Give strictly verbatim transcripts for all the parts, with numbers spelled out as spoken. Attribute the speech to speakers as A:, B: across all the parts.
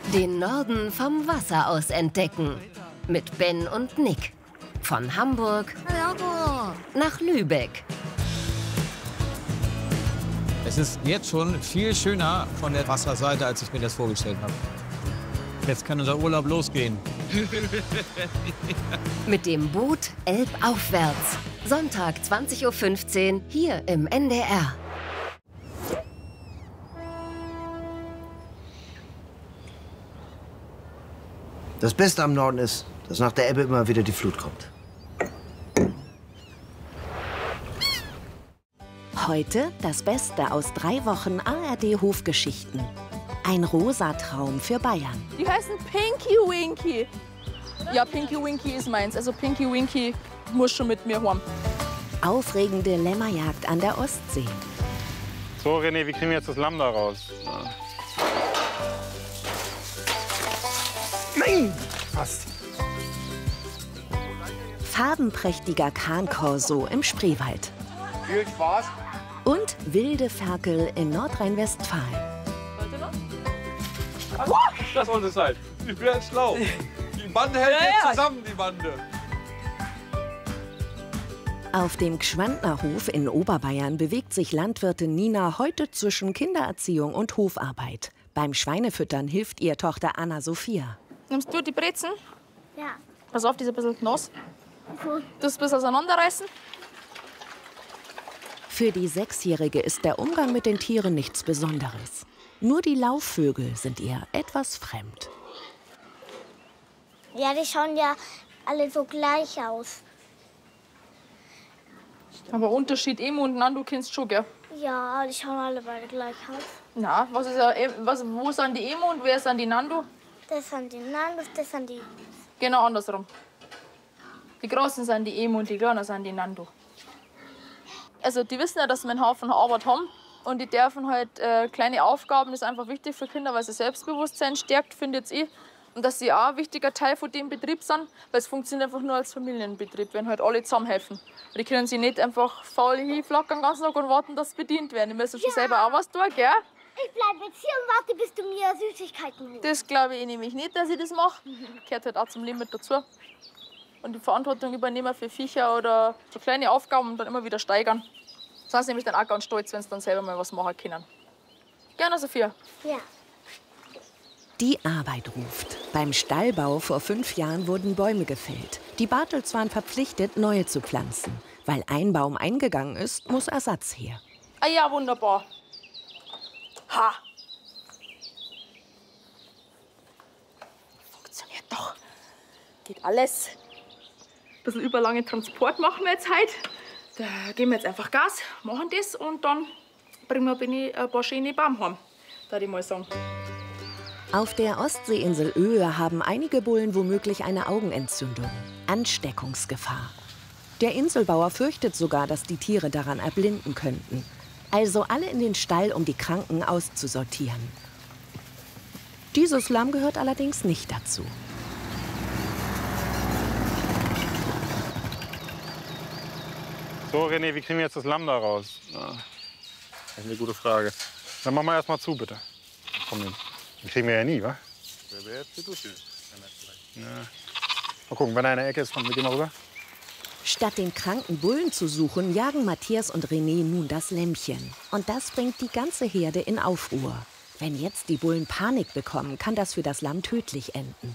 A: Den Norden vom Wasser aus entdecken. Mit Ben und Nick. Von Hamburg nach Lübeck.
B: Es ist jetzt schon viel schöner von der Wasserseite, als ich mir das vorgestellt habe. Jetzt kann unser Urlaub losgehen.
A: Mit dem Boot elbaufwärts. Sonntag zwanzig Uhr fünfzehn hier im N D R.
C: Das Beste am Norden ist, dass nach der Ebbe immer wieder die Flut kommt.
D: Heute das Beste aus drei Wochen A R D-Hofgeschichten. Ein rosa Traum für Bayern.
E: Die heißen Pinky Winky. Ja, Pinky Winky ist meins. Also Pinky Winky muss schon mit mir heim.
D: Aufregende Lämmerjagd an der Ostsee.
F: So, René, wie kriegen wir jetzt das Lamm da raus?
C: Nein! Fast.
D: Farbenprächtiger Kahn-Korso im Spreewald.
F: Viel Spaß.
D: Und wilde Ferkel in Nordrhein-Westfalen.
G: Das ist unsere Zeit. Ich werde schlau. Die Bande hält
E: Ja,
G: jetzt
E: ja.
G: zusammen, die Bande.
D: Auf dem Gschwandner Hof in Oberbayern bewegt sich Landwirtin Nina heute zwischen Kindererziehung und Hofarbeit. Beim Schweinefüttern hilft ihr Tochter Anna-Sophia.
E: Nimmst du die Brezen?
H: Ja.
E: Pass auf, die ist ein bisschen nass. Das ein bisschen auseinanderreißen.
D: Für die Sechsjährige ist der Umgang mit den Tieren nichts Besonderes. Nur die Laufvögel sind ihr etwas fremd.
H: Ja, die schauen ja alle so gleich aus.
E: Aber Unterschied Emu und Nandu kennst du schon, gell?
H: Ja, die schauen alle beide gleich aus.
E: Na, was ist ein E- was, wo sind die Emu und wer sind die Nandu?
H: Das sind die Nandus, das sind die...
E: Genau andersrum. Die Großen sind die Emu und die Kleinen sind die Nandu. Also die wissen ja, dass wir einen Haufen Arbeit haben. Und die dürfen halt äh, kleine Aufgaben, das ist einfach wichtig für Kinder, weil sie Selbstbewusstsein stärkt, finde jetzt ich. Und dass sie auch ein wichtiger Teil von dem Betrieb sind, weil es funktioniert einfach nur als Familienbetrieb, wenn halt alle zusammenhelfen. Die können sich nicht einfach faul hinflackern den ganzen Tag und warten, dass sie bedient werden. Die müssen schon
H: Ja.
E: selber auch was tun, gell?
H: Ich bleib jetzt hier und warte, bis du mir Süßigkeiten holst.
E: Das glaube ich nämlich nicht, dass ich das mache. Gehört halt auch zum Leben mit dazu. Und die Verantwortung übernehmen für Viecher oder so kleine Aufgaben und dann immer wieder steigern. Sind sie nämlich dann auch ganz stolz, wenn sie dann selber mal was machen können. Gerne, Sophia.
H: Ja.
D: Die Arbeit ruft. Beim Stallbau vor fünf Jahren wurden Bäume gefällt. Die Bartels waren verpflichtet, neue zu pflanzen. Weil ein Baum eingegangen ist, muss Ersatz her.
E: Ah ja, wunderbar. Ha! Funktioniert doch. Geht alles. Ein bisschen überlange Transport machen wir jetzt heute. Da geben wir jetzt einfach Gas, machen das und dann bringen wir Benni ein paar schöne Baum heim, würde ich mal sagen.
D: Auf der Ostseeinsel Öhe haben einige Bullen womöglich eine Augenentzündung. Ansteckungsgefahr. Der Inselbauer fürchtet sogar, dass die Tiere daran erblinden könnten. Also alle in den Stall, um die Kranken auszusortieren. Dieses Lamm gehört allerdings nicht dazu.
F: So, René, wie kriegen wir jetzt das Lamm da raus? Ja, das ist eine gute Frage. Dann machen wir erst mal zu, bitte. Komm, den den kriegen wir ja nie, wa? Ja. Mal gucken, wenn er in der Ecke ist, komm, wir gehen mal rüber.
D: Statt den kranken Bullen zu suchen, jagen Matthias und René nun das Lämmchen. Und das bringt die ganze Herde in Aufruhr. Wenn jetzt die Bullen Panik bekommen, kann das für das Lamm tödlich enden.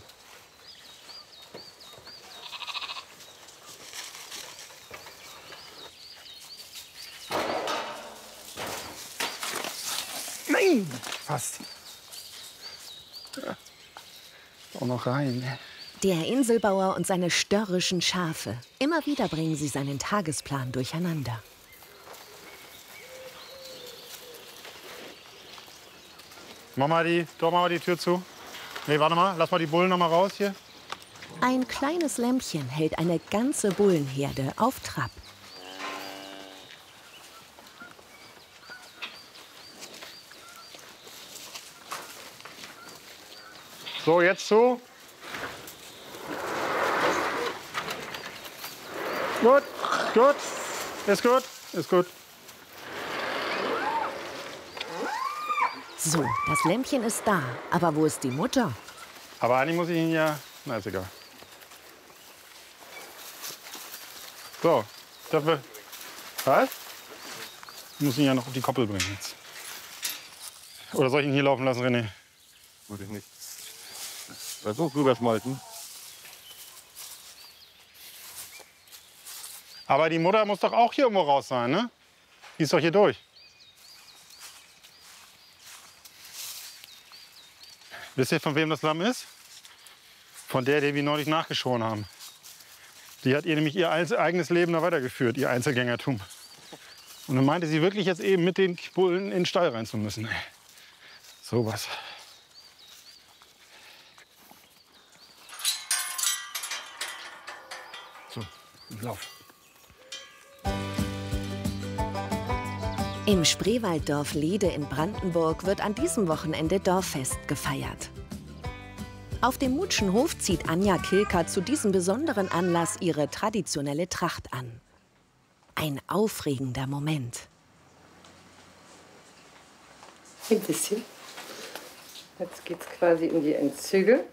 C: Nein! Fast.
F: Ja. Auch noch rein.
D: Der Inselbauer und seine störrischen Schafe. Immer wieder bringen sie seinen Tagesplan durcheinander.
F: Mach mal die, doch mal die Tür zu. Nee, warte mal, lass mal die Bullen noch mal raus hier.
D: Ein kleines Lämmchen hält eine ganze Bullenherde auf Trab.
F: So, jetzt zu. Gut, gut, ist gut, ist gut.
D: So, das Lämpchen ist da. Aber wo ist die Mutter?
F: Aber eigentlich muss ich ihn ja... Na, ist egal. So, dafür... Was? Ich muss ihn ja noch auf die Koppel bringen jetzt. Oder soll ich ihn hier laufen lassen, René?
G: Würde ich nicht. Versuch rüberschmalten.
F: Aber die Mutter muss doch auch hier irgendwo raus sein, ne? Die ist doch hier durch. Wisst ihr, von wem das Lamm ist? Von der, die wir neulich nachgeschoren haben. Die hat ihr nämlich ihr eigenes Leben da weitergeführt, ihr Einzelgängertum. Und dann meinte sie wirklich jetzt eben mit den Bullen in den Stall rein zu müssen. So was. So, lauf.
D: Im Spreewalddorf Lede in Brandenburg wird an diesem Wochenende Dorffest gefeiert. Auf dem Mutschen Hof zieht Anja Kilker zu diesem besonderen Anlass ihre traditionelle Tracht an. Ein aufregender Moment.
I: Ein bisschen. Jetzt geht's quasi in die Endzüge.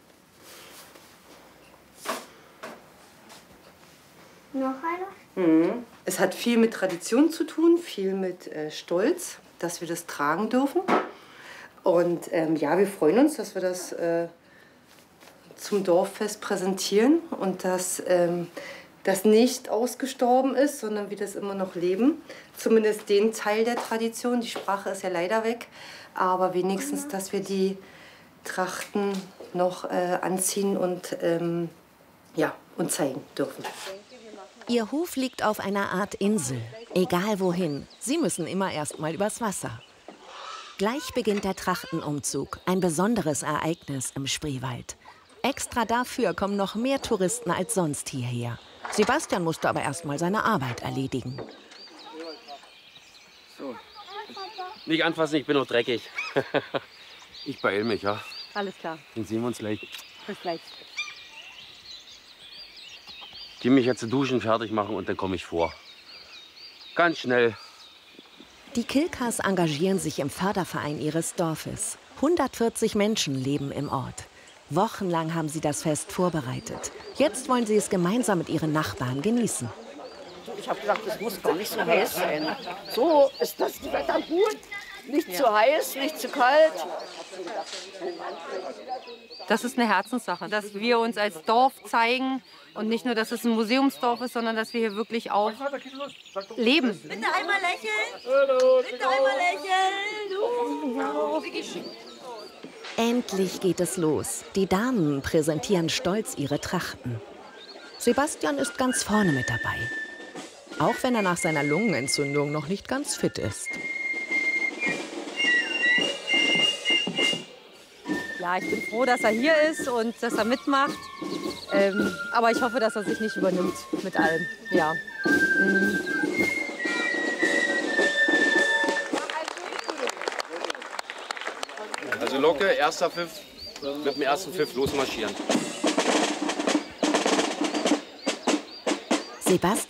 H: Noch einer?
I: Mhm. Es hat viel mit Tradition zu tun, viel mit äh, Stolz, dass wir das tragen dürfen. Und ähm, ja, wir freuen uns, dass wir das äh, zum Dorffest präsentieren und dass ähm, das nicht ausgestorben ist, sondern wir das immer noch leben. Zumindest den Teil der Tradition. Die Sprache ist ja leider weg, aber wenigstens, dass wir die Trachten noch äh, anziehen und, ähm, ja, und zeigen dürfen.
D: Ihr Hof liegt auf einer Art Insel. Egal wohin, sie müssen immer erst mal übers Wasser. Gleich beginnt der Trachtenumzug, ein besonderes Ereignis im Spreewald. Extra dafür kommen noch mehr Touristen als sonst hierher. Sebastian musste aber erst mal seine Arbeit erledigen.
J: So. Nicht anfassen, ich bin noch dreckig. Ich beeil mich, ja.
I: Alles klar.
J: Dann sehen wir uns gleich.
I: Bis gleich.
J: Die mich jetzt zu duschen, fertig machen und dann komme ich vor. Ganz schnell.
D: Die Kilkers engagieren sich im Förderverein ihres Dorfes. hundertvierzig Menschen leben im Ort. Wochenlang haben sie das Fest vorbereitet. Jetzt wollen sie es gemeinsam mit ihren Nachbarn genießen.
K: Ich habe gedacht, es muss gar nicht so heiß sein. So ist das Wetter gut. Nicht ja. zu heiß, nicht zu kalt.
L: Das ist eine Herzenssache, dass wir uns als Dorf zeigen und nicht nur, dass es ein Museumsdorf ist, sondern dass wir hier wirklich auch leben.
M: Bitte einmal lächeln. Bitte einmal lächeln.
D: Endlich geht es los. Die Damen präsentieren stolz ihre Trachten. Sebastian ist ganz vorne mit dabei. Auch wenn er nach seiner Lungenentzündung noch nicht ganz fit ist.
L: Ja, ich bin froh, dass er hier ist und dass er mitmacht. Ähm, aber ich hoffe, dass er sich nicht übernimmt mit allem. Ja. Mhm.
J: Also Locke, erster Pfiff, mit dem ersten Pfiff losmarschieren.
D: Sebastian